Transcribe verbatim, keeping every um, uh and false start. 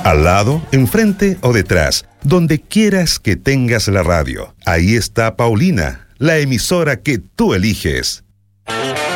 Al lado, enfrente o detrás, donde quieras que tengas la radio. Ahí está Paulina, la emisora que tú eliges.